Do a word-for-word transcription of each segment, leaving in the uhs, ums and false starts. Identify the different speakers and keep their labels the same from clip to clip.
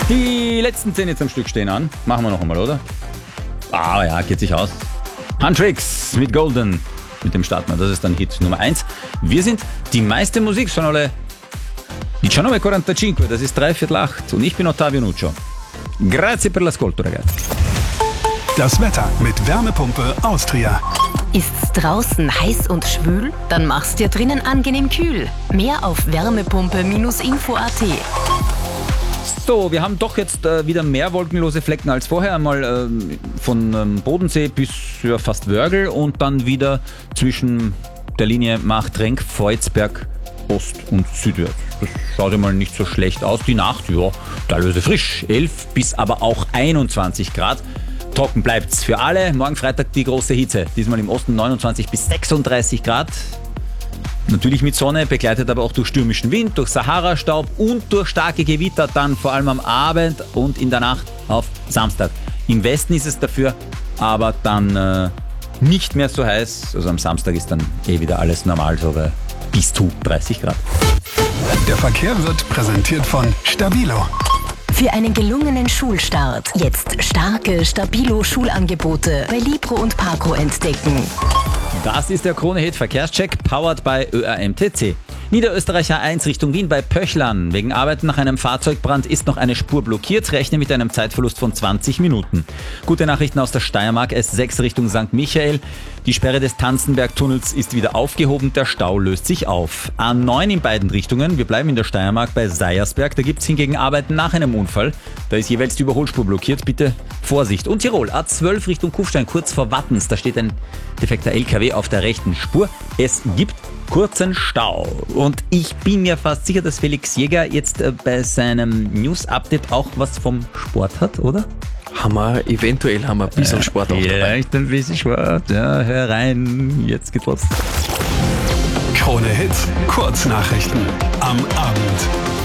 Speaker 1: Die letzten zehn jetzt am Stück stehen an. Machen wir noch einmal, oder? Ah ja, geht sich aus. Huntrix mit Golden. Mit dem starten wir. Das ist dann Hit Nummer eins. Wir sind die meiste Musik. Sono le diciannove e quarantacinque. Das ist dreiviertel acht. Und ich bin Ottavio Nuccio. Grazie per l'ascolto, ragazzi.
Speaker 2: Das Wetter mit Wärmepumpe Austria.
Speaker 3: Ist's draußen heiß und schwül? Dann mach's dir drinnen angenehm kühl. Mehr auf wärmepumpe Info punkt at.
Speaker 1: So, wir haben doch jetzt äh, wieder mehr wolkenlose Flecken als vorher. Einmal äh, von ähm, Bodensee bis ja, fast Wörgl und dann wieder zwischen der Linie Machtrenk, Volzberg, Ost- und Südwärts. Das schaut ja mal nicht so schlecht aus. Die Nacht, ja, teilweise frisch. elf bis aber auch einundzwanzig Grad. Trocken bleibt's für alle. Morgen Freitag die große Hitze. Diesmal im Osten neunundzwanzig bis sechsunddreißig Grad. Natürlich mit Sonne, begleitet aber auch durch stürmischen Wind, durch Sahara-Staub und durch starke Gewitter dann vor allem am Abend und in der Nacht auf Samstag. Im Westen ist es dafür aber dann äh, nicht mehr so heiß. Also am Samstag ist dann eh wieder alles normal, so bei bis zu dreißig Grad.
Speaker 2: Der Verkehr wird präsentiert von Stabilo.
Speaker 3: Für einen gelungenen Schulstart jetzt starke Stabilo-Schulangebote bei Libro und Parco entdecken.
Speaker 1: Das ist der Krone-Hit Verkehrscheck, powered by Ö A M T C. Niederösterreich A eins Richtung Wien bei Pöchlern. Wegen Arbeiten nach einem Fahrzeugbrand ist noch eine Spur blockiert. Rechne mit einem Zeitverlust von zwanzig Minuten. Gute Nachrichten aus der Steiermark. S sechs Richtung Sankt Michael. Die Sperre des Tanzenberg-Tunnels ist wieder aufgehoben. Der Stau löst sich auf. A neun in beiden Richtungen. Wir bleiben in der Steiermark bei Seiersberg. Da gibt es hingegen Arbeiten nach einem Unfall. Da ist jeweils die Überholspur blockiert. Bitte Vorsicht. Und Tirol. A zwölf Richtung Kufstein, kurz vor Wattens. Da steht ein defekter L K W auf der rechten Spur. Es gibt kurzen Stau. Und ich bin mir fast sicher, dass Felix Jäger jetzt äh, bei seinem News-Update auch was vom Sport hat, oder?
Speaker 4: Haben wir, eventuell haben wir ein bisschen Sport auch dabei.
Speaker 1: Vielleicht ein bisschen Sport. Ja, hör rein. Jetzt geht's los.
Speaker 2: Krone Hits, Kurznachrichten am Abend.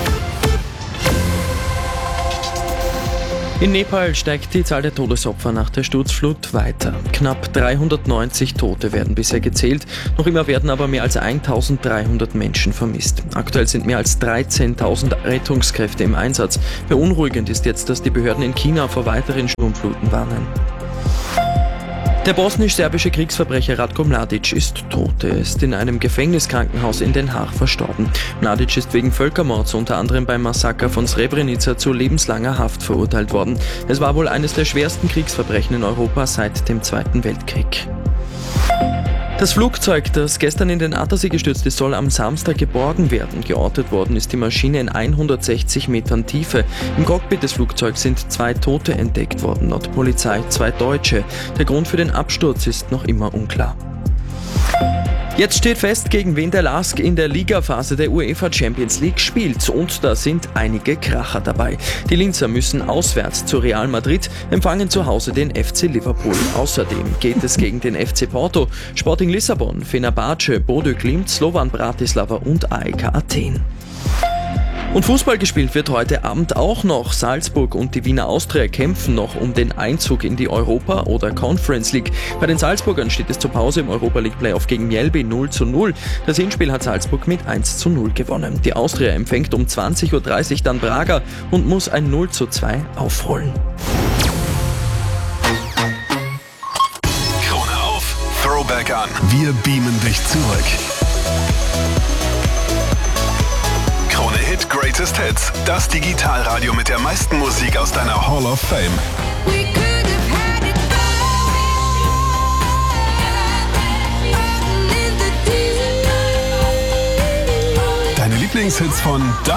Speaker 4: In Nepal steigt die Zahl der Todesopfer nach der Sturzflut weiter. Knapp dreihundertneunzig Tote werden bisher gezählt. Noch immer werden aber mehr als eintausenddreihundert Menschen vermisst. Aktuell sind mehr als dreizehntausend Rettungskräfte im Einsatz. Beunruhigend ist jetzt, dass die Behörden in China vor weiteren Sturmfluten warnen. Der bosnisch-serbische Kriegsverbrecher Ratko Mladic ist tot. Er ist in einem Gefängniskrankenhaus in Den Haag verstorben. Mladic ist wegen Völkermords unter anderem beim Massaker von Srebrenica zu lebenslanger Haft verurteilt worden. Es war wohl eines der schwersten Kriegsverbrechen in Europa seit dem Zweiten Weltkrieg. Das Flugzeug, das gestern in den Attersee gestürzt ist, soll am Samstag geborgen werden. Geortet worden ist die Maschine in hundertsechzig Metern Tiefe. Im Cockpit des Flugzeugs sind zwei Tote entdeckt worden, laut Polizei zwei Deutsche. Der Grund für den Absturz ist noch immer unklar. Jetzt steht fest, gegen wen der L A S K in der Ligaphase der UEFA Champions League spielt. Und da sind einige Kracher dabei. Die Linzer müssen auswärts zu Real Madrid, empfangen zu Hause den F C Liverpool. Außerdem geht es gegen den F C Porto, Sporting Lissabon, Fenerbahce, Bodø Glimt, Slovan Bratislava und A E K Athen. Und Fußball gespielt wird heute Abend auch noch. Salzburg und die Wiener Austria kämpfen noch um den Einzug in die Europa- oder Conference League. Bei den Salzburgern steht es zur Pause im Europa League Playoff gegen Mjällby null zu null. Das Hinspiel hat Salzburg mit eins zu null gewonnen. Die Austria empfängt um zwanzig Uhr dreißig dann Braga und muss ein null zu zwei aufholen.
Speaker 2: Krone auf, Throwback an. Wir beamen dich zurück. Krone Hit Greatest Hits, das Digitalradio mit der meisten Musik aus deiner Hall of Fame. Deine Lieblingshits von da